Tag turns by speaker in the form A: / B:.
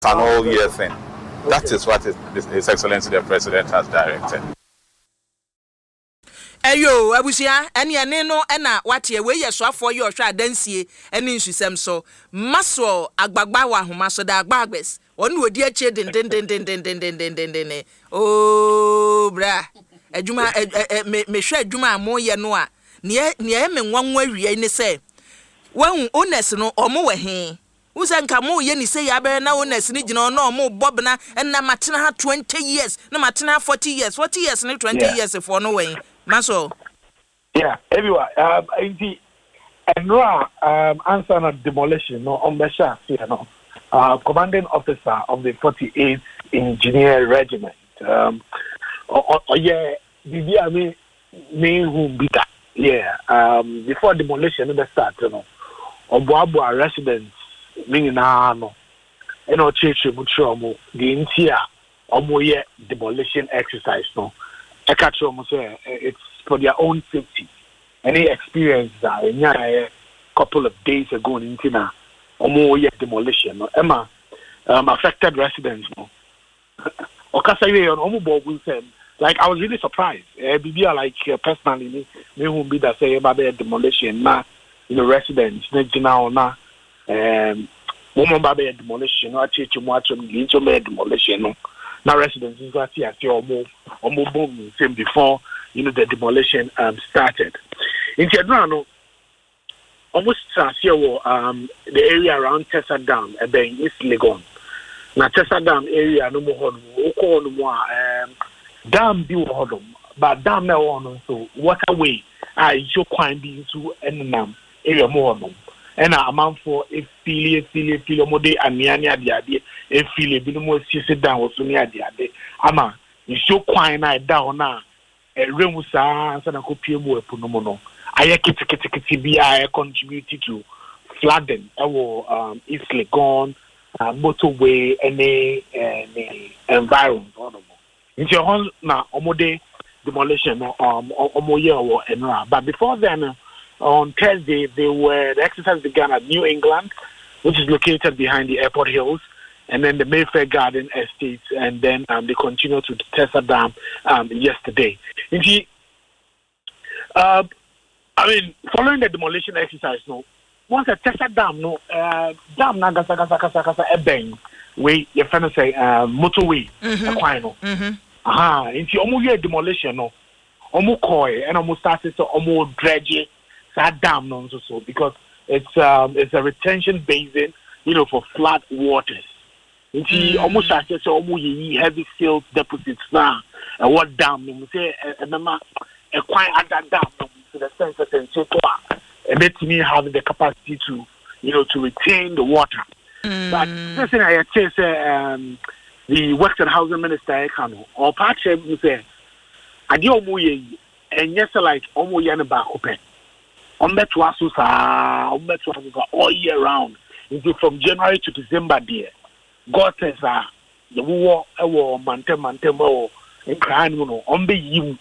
A: an all year thing. That is what His Excellency the President has directed.
B: Ayo, abusia, ene no ena watie we yeso afọ ye ohwa adansie ene nsusem so maso agbagba wa homa so da agbagbes onu odi ache den oh bra adwuma me hwe adwuma amoye no a ne me nwanwa wie ni se wan ones no omo we he usa nka mo ye ni se ya be na ones ni gina no omo bobna na matena ha 20 years na matena 40 years ni 20 years for no way maso
C: everyone answer on demolition no on Besha no commanding officer of the 48th Engineer Regiment me who beat that before demolition in the start no oboabo residents meaning no church mutual the intia omoye demolition exercise no I catch you say it's for their own safety. Any experience that a couple of days ago in Tina, omoye demolition no Emma affected residents no. Okasaye on omobo said like I was really surprised. BB like personally me who be that say about demolition na residents na na woman babe demolition no church mu atrum gincho demolition no. Now residents is what see almost boom same before the demolition started. In Tiadrano, almost the area around Tessa Dam, East Legon. Now Tessa Dam area no more dam be but dam now on so waterway show quite be into Enam area more and a amount for a fili mode and niania diade a fili binomo sit down was near diade ama you show quite down now a remusa and a copy of punomono I kitty be I contributed to flooding our East Legon motorway any environment into your home now omode demolition omoye or enra but before then on Thursday, the exercise began at New England, which is located behind the airport hills, and then the Mayfair Garden Estates, and then they continued to the Tessa Dam yesterday. Indeed, following the demolition exercise, once a Tessa Dam, dam kasa ebeng, way you finna say motorway, aquino. Indeed, almost demolition, almost koi, and almost started to almost dredge. That dam so because it's a retention basin, for flood waters. It's almost as almost heavy silt deposits now. And what dam? We say a quite other dam to the sense that let me have the capacity to to retain the water. But this thing I say the Works and Housing Minister or part say I do and yes like almost yana back open. All year round. From January to December there. God says the war mante in crying on be you